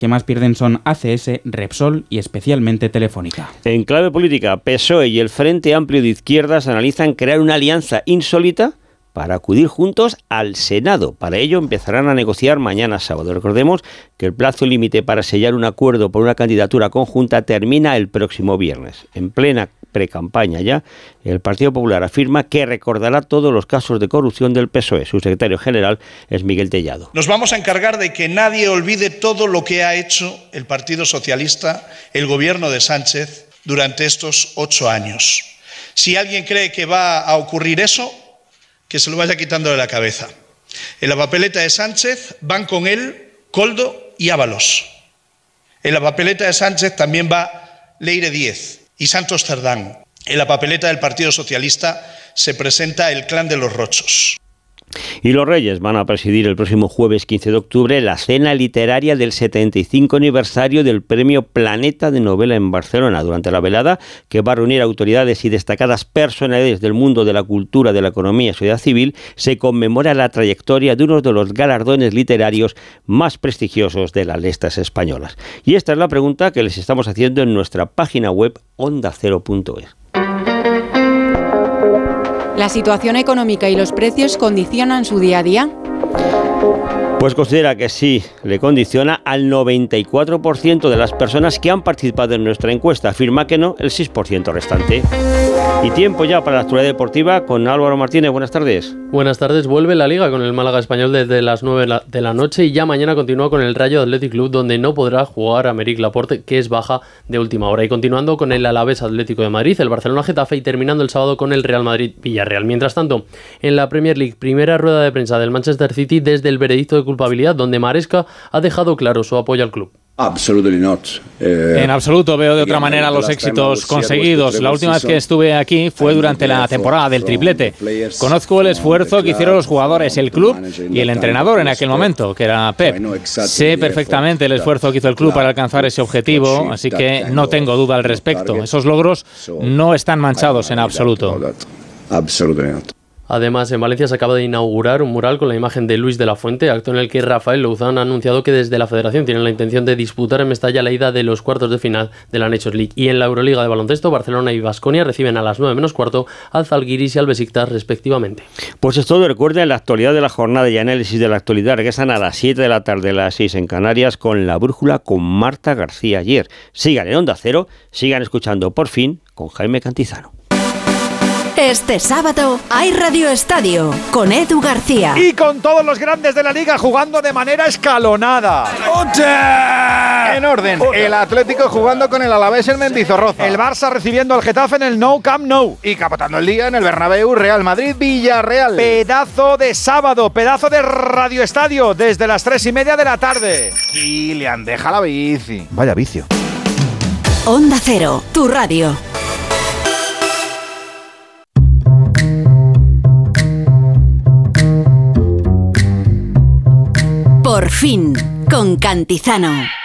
que más pierden son ACS, Repsol y especialmente Telefónica. En clave política, PSOE y el Frente Amplio de Izquierdas analizan crear una alianza insólita para acudir juntos al Senado. Para ello empezarán a negociar mañana sábado. Recordemos que el plazo límite para sellar un acuerdo por una candidatura conjunta termina el próximo viernes. En plena precampaña ya, el Partido Popular afirma que recordará todos los casos de corrupción del PSOE. Su secretario general es Miguel Tellado. Nos vamos a encargar de que nadie olvide todo lo que ha hecho el Partido Socialista, el gobierno de Sánchez, durante estos 8 años. Si alguien cree que va a ocurrir eso, que se lo vaya quitando de la cabeza. En la papeleta de Sánchez van con él Koldo y Ábalos. En la papeleta de Sánchez también va Leire Díez y Santos Cerdán. En la papeleta del Partido Socialista se presenta el Clan de los Rochos. Y los Reyes van a presidir el próximo jueves 15 de octubre la cena literaria del 75 aniversario del Premio Planeta de Novela en Barcelona. Durante la velada, que va a reunir autoridades y destacadas personalidades del mundo de la cultura, de la economía y sociedad civil, se conmemora la trayectoria de uno de los galardones literarios más prestigiosos de las letras españolas. Y esta es la pregunta que les estamos haciendo en nuestra página web ondacero.es. ¿La situación económica y los precios condicionan su día a día? Pues considera que sí, le condiciona al 94% de las personas que han participado en nuestra encuesta. Afirma que no, el 6% restante. Y tiempo ya para la actualidad deportiva con Álvaro Martínez. Buenas tardes. Buenas tardes. Vuelve la Liga con el Málaga Español desde las 9 de la noche y ya mañana continúa con el Rayo Athletic Club, donde no podrá jugar Aymeric Laporte, que es baja de última hora. Y continuando con el Alavés Atlético de Madrid, el Barcelona Getafe y terminando el sábado con el Real Madrid Villarreal. Mientras tanto, en la Premier League, primera rueda de prensa del Manchester City desde el veredicto de culpabilidad, donde Maresca ha dejado claro su apoyo al club. En absoluto veo de otra manera los éxitos conseguidos. La última vez que estuve aquí fue durante la temporada del triplete. Conozco el esfuerzo que hicieron los jugadores, el club y el entrenador en aquel momento, que era Pep. Sé perfectamente el esfuerzo que hizo el club para alcanzar ese objetivo, así que no tengo duda al respecto. Esos logros no están manchados en absoluto. Además, en Valencia se acaba de inaugurar un mural con la imagen de Luis de la Fuente, acto en el que Rafael Louzán ha anunciado que desde la Federación tienen la intención de disputar en Mestalla la ida de los cuartos de final de la Nations League. Y en la Euroliga de baloncesto, Barcelona y Baskonia reciben a las 9 menos cuarto al Zalgiris y al Besiktas respectivamente. Pues es todo. Recuerden la actualidad de la jornada y análisis de la actualidad. Regresan a las 7 de la tarde, a las 6 en Canarias, con La Brújula con Marta García Ayer. Sigan en Onda Cero, sigan escuchando Por Fin con Jaime Cantizano. Este sábado hay Radio Estadio con Edu García. Y con todos los grandes de la liga jugando de manera escalonada. En orden, el Atlético jugando con el Alavés en Mendizorroza. El Barça recibiendo al Getafe en el Nou Camp Nou. Y capotando el día en el Bernabéu, Real Madrid, Villarreal. Pedazo de sábado, pedazo de Radio Estadio desde las 3:30 de la tarde. Kylian, deja la bici. Vaya vicio. Onda Cero, tu radio. Por fin, con Cantizano.